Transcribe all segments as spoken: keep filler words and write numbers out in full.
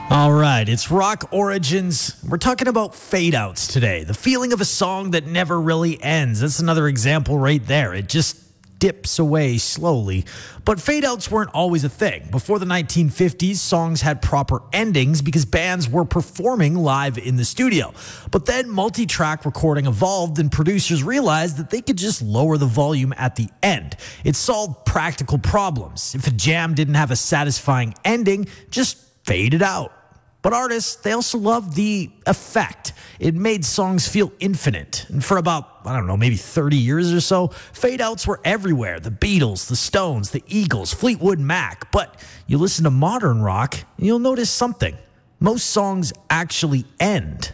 All right, it's Rock Origins. We're talking about fade-outs today. The feeling of a song that never really ends. That's another example right there. It just dips away slowly. But fade-outs weren't always a thing. Before the nineteen fifties, songs had proper endings because bands were performing live in the studio. But then multi-track recording evolved and producers realized that they could just lower the volume at the end. It solved practical problems. If a jam didn't have a satisfying ending, just fade it out. But artists, they also loved the effect. It made songs feel infinite. And for about, I don't know, maybe thirty years or so, fade-outs were everywhere. The Beatles, the Stones, the Eagles, Fleetwood Mac. But you listen to modern rock, and you'll notice something. Most songs actually end.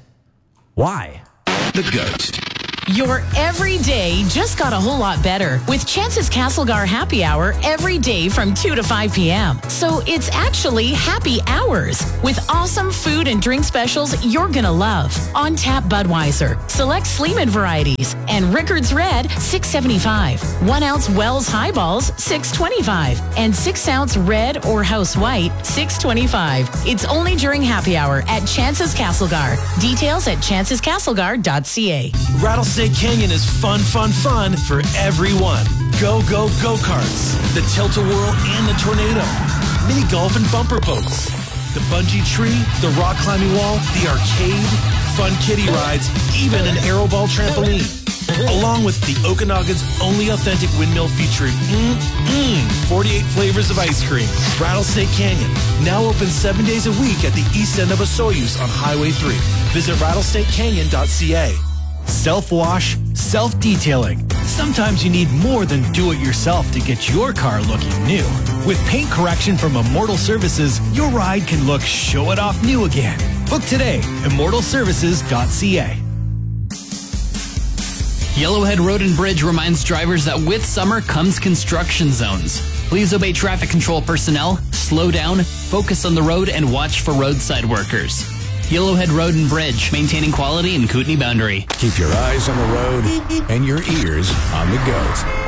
Why? The Goat. Your everyday just got a whole lot better with Chance's Castlegar Happy Hour every day from two to five p.m. So it's actually happy hours with awesome food and drink specials you're going to love. On tap Budweiser, select Sleeman varieties, and Rickards Red, six seventy-five. One ounce Wells Highballs, six twenty-five. And six ounce Red or House White, six twenty-five. It's only during Happy Hour at Chance's Castlegar. Details at chances castlegar dot c a. Rattlesnake Canyon is fun, fun, fun for everyone. Go, go, go-karts, the tilt-a-whirl and the tornado, mini golf and bumper boats, the bungee tree, the rock climbing wall, the arcade, fun kiddie rides, even an aeroball trampoline. Along with the Okanagan's only authentic windmill featuring mm-mm, forty-eight flavors of ice cream. Rattlesnake Canyon, now open seven days a week at the east end of Osoyoos on Highway three. Visit rattlesnake canyon dot c a. Self-wash, self-detailing. Sometimes you need more than do-it-yourself to get your car looking new. With paint correction from Immortal Services, your ride can look show-it-off new again. Book today, immortal services dot c a. Yellowhead Road and Bridge reminds drivers that with summer comes construction zones. Please obey traffic control personnel, slow down, focus on the road, and watch for roadside workers. Yellowhead Road and Bridge, maintaining quality in Kootenay Boundary. Keep your eyes on the road and your ears on the goat.